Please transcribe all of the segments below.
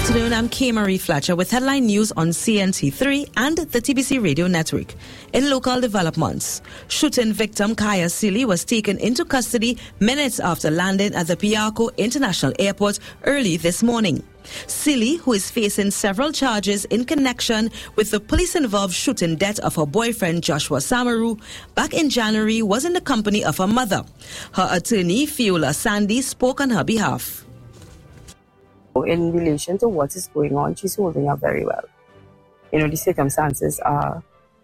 afternoon, I'm Kay Marie Fletcher with headline news on CNT3 and the TBC Radio Network. In local developments, shooting victim Kaya Sealy was taken into custody minutes after landing at the Piarco International Airport early this morning. Sealy, who is facing several charges in connection with the police-involved shooting death of her boyfriend Joshua Samaru back in January, was in the company of her mother. Her attorney, Fiola Sandy, spoke on her behalf. In relation to what is going on, she's holding up very well. The circumstances are,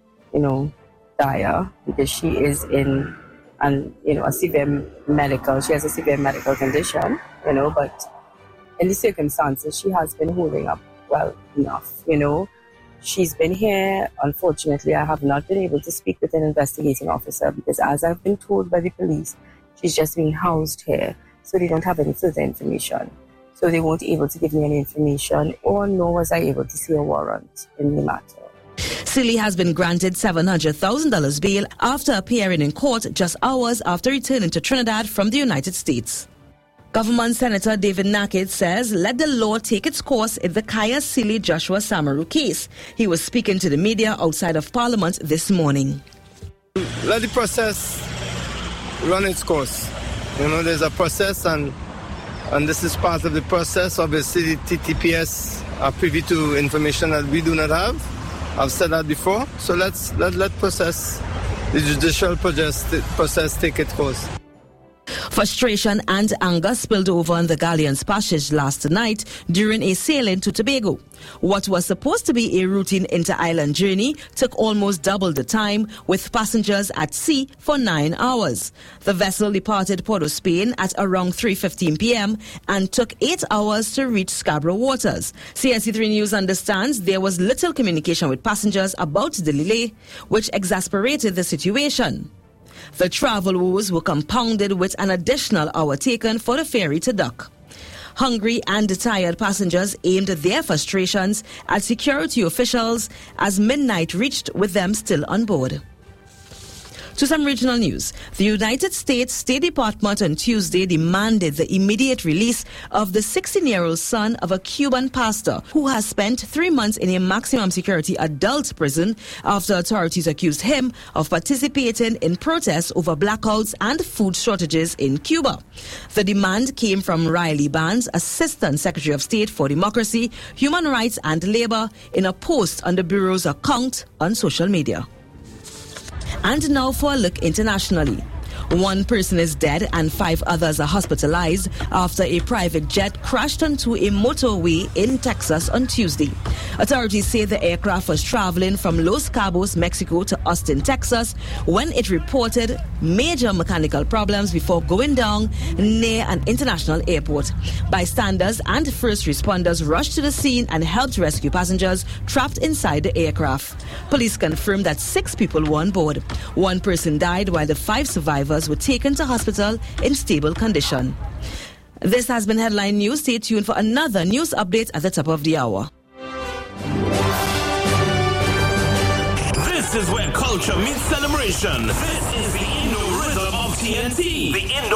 dire because she is in she has a severe medical condition, but in the circumstances, she has been holding up well enough. She's been here. Unfortunately, I have not been able to speak with an investigating officer because, as I've been told by the police, she's just being housed here, so they don't have any further information. So they weren't able to give me any information, nor was I able to see a warrant in the matter. Sealy has been granted $700,000 bail after appearing in court just hours after returning to Trinidad from the United States. Government Senator David Nakid says let the law take its course in the Kaya Sealy Joshua Samaru case. He was speaking to the media outside of Parliament this morning. Let the process run its course. There's a process and this is part of the process. Obviously, the TTPS are privy to information that we do not have. I've said that before. So let the judicial process take its course. Frustration and anger spilled over on the Galleon's Passage last night during a sailing to Tobago. What was supposed to be a routine inter-island journey took almost double the time, with passengers at sea for 9 hours. The vessel departed Port of Spain at around 3:15 p.m. and took 8 hours to reach Scarborough waters. CNC3 News understands there was little communication with passengers about the delay, which exasperated the situation. The travel woes were compounded with an additional hour taken for the ferry to dock. Hungry and tired passengers aimed their frustrations at security officials as midnight reached with them still on board. To some regional news, the United States State Department on Tuesday demanded the immediate release of the 16-year-old son of a Cuban pastor who has spent 3 months in a maximum security adult prison after authorities accused him of participating in protests over blackouts and food shortages in Cuba. The demand came from Riley Barnes, Assistant Secretary of State for Democracy, Human Rights and Labor, in a post on the Bureau's account on social media. And now for a look internationally. 1 person is dead and 5 others are hospitalized after a private jet crashed onto a motorway in Texas on Tuesday. Authorities say the aircraft was traveling from Los Cabos, Mexico to Austin, Texas, when it reported major mechanical problems before going down near an international airport. Bystanders and first responders rushed to the scene and helped rescue passengers trapped inside the aircraft. Police confirmed that 6 people were on board. 1 person died while the 5 survivors were taken to hospital in stable condition. This has been Headline News. Stay tuned for another news update at the top of the hour. This is where culture meets celebration. This is the Indo rhythm of TNT. The Indo